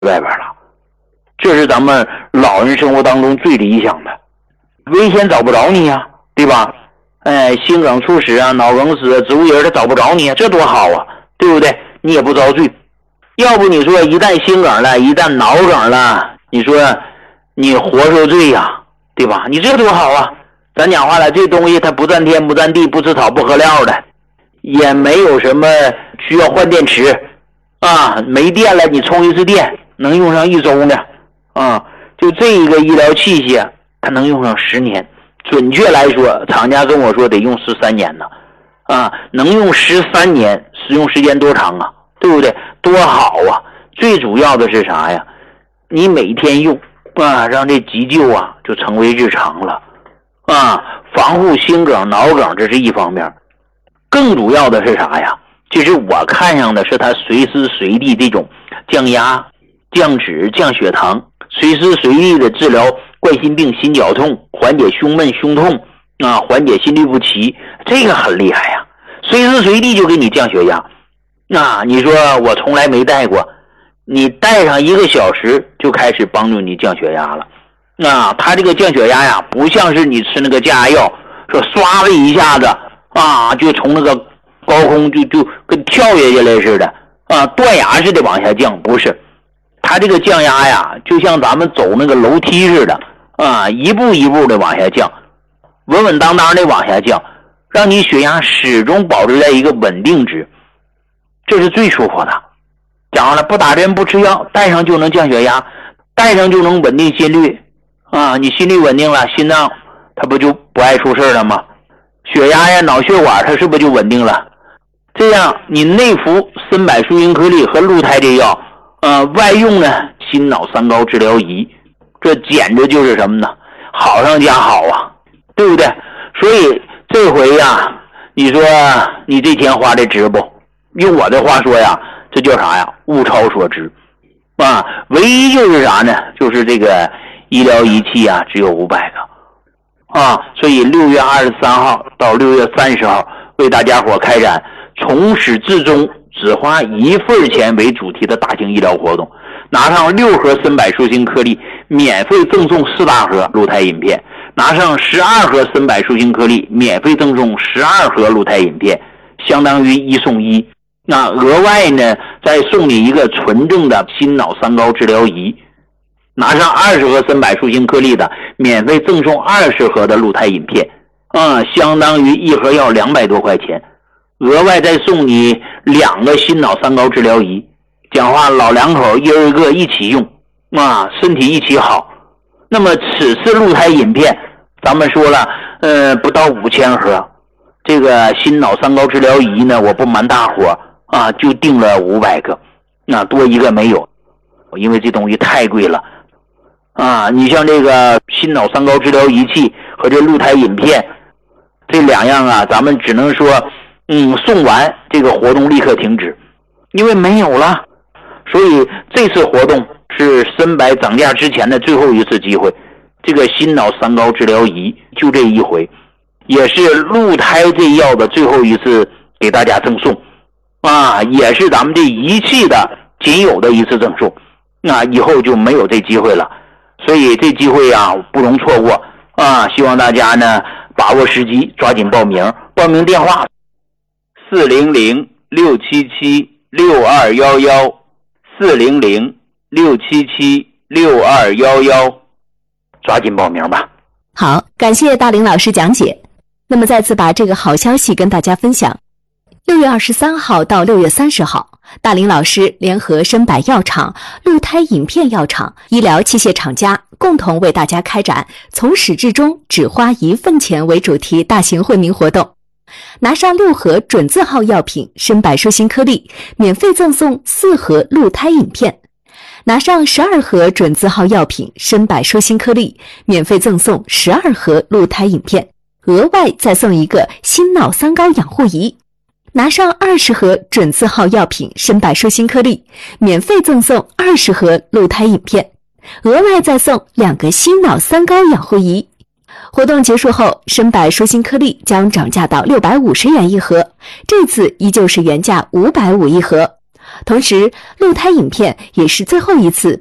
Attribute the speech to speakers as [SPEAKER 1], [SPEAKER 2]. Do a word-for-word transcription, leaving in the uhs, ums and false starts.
[SPEAKER 1] 外边了。这是咱们老人生活当中最理想的，危险找不着你呀、啊，对吧？哎，心梗猝死啊，脑梗死啊，植物人他找不着你啊，这多好啊，对不对？你也不遭罪。要不你说一旦心梗了，一旦脑梗了，你说你活受罪呀、啊，对吧？你这多好啊！咱讲话了，这东西它不占天不占地，不吃草不喝料的，也没有什么需要换电池啊，没电了你充一次电能用上一周呢啊，就这一个医疗器械它能用上十年，准确来说厂家跟我说得用十三年呢啊，能用十三年，使用时间多长啊，对不对？多好啊！最主要的是啥呀？你每天用啊，让这急救啊就成为日常了啊，防护心梗脑梗这是一方面，更主要的是啥呀？其实我看上的是它随时随地这种降压降脂降血糖，随时随地的治疗冠心病心绞痛，缓解胸闷胸痛啊，缓解心律不齐，这个很厉害呀、啊、随时随地就给你降血压。那你说我从来没戴过，你戴上一个小时就开始帮助你降血压了。那它这个降血压呀，不像是你吃那个降压药，说唰的一下子啊，就从那个高空就就跟跳下去来似的啊，断崖似的往下降，不是。它这个降压呀，就像咱们走那个楼梯似的啊，一步一步的往下降，稳稳当当的往下降，让你血压始终保持在一个稳定值。这是最舒服的。讲了，不打针不吃药，戴上就能降血压，戴上就能稳定心率啊！你心率稳定了，心脏它不就不爱出事了吗？血压呀，脑血管它是不是就稳定了？这样你内服参柏舒心颗粒和鹿胎这药，呃，外用呢心脑三高治疗仪，这简直就是什么呢？好上加好啊，对不对？所以这回呀，你说你这钱花的值不？用我的话说呀，这叫啥呀？物超所值啊！唯一就是啥呢？就是这个医疗仪器啊，只有五百个啊！所以六月二十三号到六月三十号，为大家伙开展从始至终只花一份钱为主题的大型医疗活动，拿上六盒参柏舒心颗粒，免费赠送四大盒鹿胎饮片；拿上十二盒参柏舒心颗粒，免费赠送十二盒鹿胎饮片，相当于一送一。那额外呢，再送你一个纯正的心脑三高治疗仪，拿上二十盒参柏舒心颗粒的，免费赠送二十盒的鹿胎饮片，啊，相当于一盒要两百多块钱。额外再送你两个心脑三高治疗仪，讲话老两口一人一个一起用，啊，身体一起好。那么此次鹿胎饮片，咱们说了，呃，不到五千盒。这个心脑三高治疗仪呢，我不瞒大伙啊，就订了五百个，那多一个没有，因为这东西太贵了啊！你像这个心脑三高治疗仪器和这鹿胎饮片这两样啊，咱们只能说，嗯，送完这个活动立刻停止，因为没有了。所以这次活动是参柏涨价之前的最后一次机会，这个心脑三高治疗仪就这一回，也是鹿胎这药的最后一次给大家赠送。啊，也是咱们这仪器的仅有的一次赠送，那以后就没有这机会了，所以这机会啊不容错过啊！希望大家呢把握时机，抓紧报名。报名电话四零零六七七六二幺幺，四零零六七七六二幺幺，抓紧报名吧。
[SPEAKER 2] 好，感谢大林老师讲解。那么再次把这个好消息跟大家分享。六月二十三号到六月三十号，大林老师联合参柏药厂、鹿胎饮片药厂、医疗器械厂家，共同为大家开展从始至终只花一份钱为主题大型惠民活动。拿上六盒准字号药品参柏舒心颗粒，免费赠送四盒鹿胎饮片；拿上十二盒准字号药品参柏舒心颗粒，免费赠送十二盒鹿胎饮片，额外再送一个心脑三高养护仪。拿上二十盒准字号药品参柏舒心颗粒，免费赠送二十盒鹿胎饮片，额外再送两个心脑三高养护仪。活动结束后，参柏舒心颗粒将涨价到六百五十元一盒，这次依旧是原价五百五一盒。 同时，鹿胎影片也是最后一次